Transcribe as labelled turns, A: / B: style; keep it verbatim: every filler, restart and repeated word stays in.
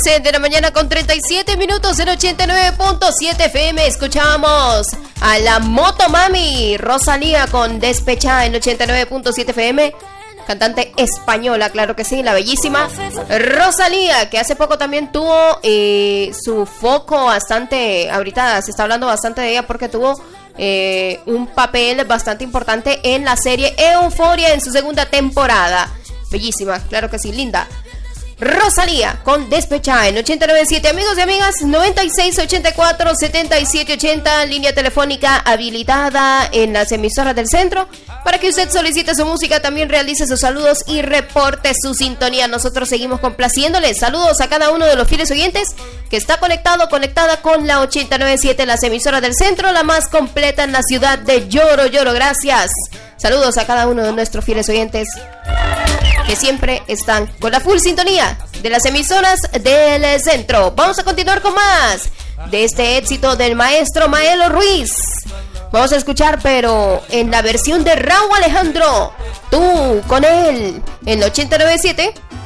A: once de la mañana con treinta y siete minutos en ochenta y nueve punto siete F M. Escuchamos a la Motomami Rosalía con Despechada en ochenta y nueve punto siete F M. Cantante española, claro que sí, la bellísima Rosalía, que hace poco también tuvo eh, su foco bastante, ahorita se está hablando bastante de ella porque tuvo eh, un papel bastante importante en la serie Euforia en su segunda temporada. Bellísima, claro que sí, linda. Rosalía con Despechada en ochenta y nueve punto siete. Amigos y amigas, noventa y seis ochenta y cuatro setenta y siete ochenta, línea telefónica habilitada en las emisoras del centro para que usted solicite su música, también realice sus saludos y reporte su sintonía. Nosotros seguimos complaciéndoles. Saludos a cada uno de los fieles oyentes que está conectado, conectada con la ochenta y nueve punto siete, las emisoras del centro, la más completa en la ciudad de Lloro, Lloro. Gracias. Saludos a cada uno de nuestros fieles oyentes que siempre están con la full sintonía de las emisoras del centro. Vamos a continuar con más de este éxito del maestro Maelo Ruiz. Vamos a escuchar, pero en la versión de Rauw Alejandro, Tú con él, en ochenta y nueve punto siete.